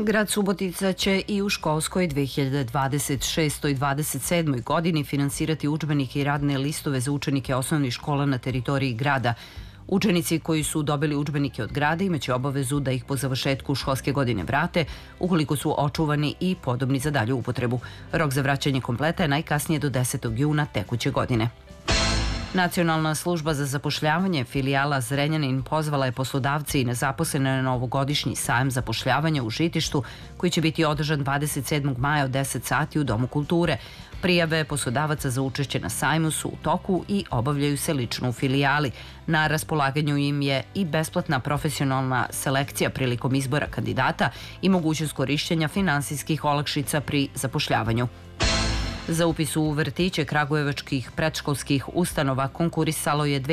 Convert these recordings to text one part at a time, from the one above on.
Grad Subotica će i u školskoj 2026. i 27. godini finansirati udžbenike i radne listove za učenike osnovnih škola na teritoriji grada. Učenici koji su dobili udžbenike od grada imaće obavezu da ih po završetku školske godine vrate, ukoliko su očuvani i podobni za dalju upotrebu. Rok za vraćanje kompleta je najkasnije do 10. juna tekuće godine. Nacionalna služba za zapošljavanje filijala Zrenjanin pozvala je poslodavce i nezaposlene na ovogodišnji sajam zapošljavanja u Žitištu, koji će biti održan 27. maja od 10 sati u Domu kulture. Prijave poslodavaca za učešće na sajmu su u toku i obavljaju se lično u filijali. Na raspolaganju im je i besplatna profesionalna selekcija prilikom izbora kandidata i mogućnost korišćenja finansijskih olakšica pri zapošljavanju. Za upis u vrtiće kragujevačkih predškolskih ustanova konkurisalo je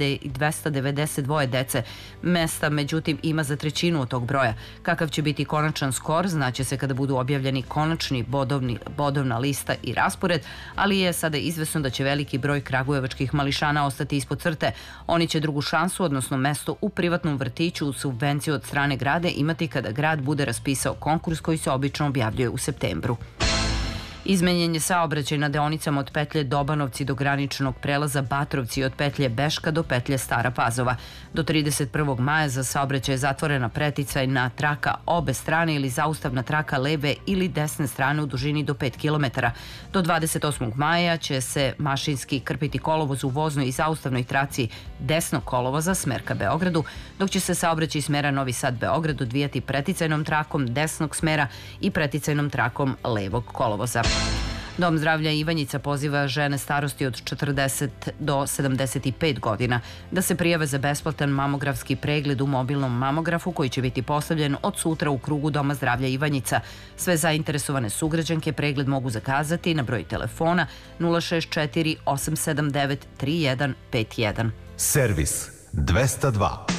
2292 dece. Mesta, međutim, ima za trećinu od tog broja. Kakav će biti konačan skor, znaće se kada budu objavljeni konačni bodovna lista i raspored, ali je sada izvesno da će veliki broj kragujevačkih mališana ostati ispod crte. Oni će drugu šansu, odnosno mesto u privatnom vrtiću u subvenciju od strane grada imati kada grad bude raspisao konkurs koji se obično objavljuje u septembru. Izmenjen je saobraćaj na deonicama od petlje Dobanovci do graničnog prelaza Batrovci i od petlje Beška do petlje Stara Pazova. Do 31. maja za saobraćaj je zatvorena preticajna traka obe strane ili zaustavna traka leve ili desne strane u dužini do 5 km. Do 28. maja će se mašinski krpiti kolovoz u voznoj i zaustavnoj traci desnog kolovoza smer ka Beogradu, dok će se saobraćaj smera Novi Sad-Beograd odvijati preticajnom trakom desnog smera i preticajnom trakom levog kolovoza. Dom zdravlja Ivanjica poziva žene starosti od 40 do 75 godina da se prijave za besplatan mamografski pregled u mobilnom mamografu koji će biti postavljen od sutra u krugu Doma zdravlja Ivanjica. Sve zainteresovane sugrađanke pregled mogu zakazati na broj telefona 064 879 3151. Servis 202.